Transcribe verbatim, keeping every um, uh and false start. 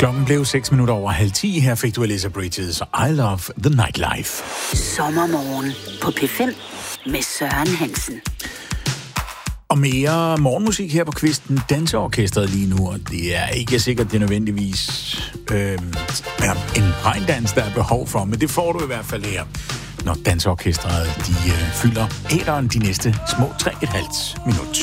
Klokken blev seks minutter over halv ti. Her fik du Alyssa Bridges og I Love the Nightlife. Sommermorgen på P fem med Søren Hansen. Og mere morgenmusik her på kvisten. Danseorkestret lige nu, og det er ikke sikkert, det er nødvendigvis øh, en regndans, der er behov for, men det får du i hvert fald her, når danseorkestret de øh, fylder æteren de næste små tre og et halvt minut.